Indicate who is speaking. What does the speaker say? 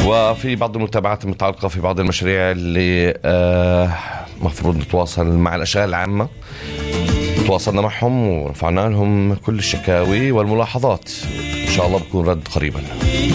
Speaker 1: وفي بعض المتابعات المتعلقة في بعض المشاريع اللي مفروض نتواصل مع الأشغال العامة. تواصلنا معهم ورفعنا لهم كل الشكاوي والملاحظات، إن شاء الله بكون رد قريبا.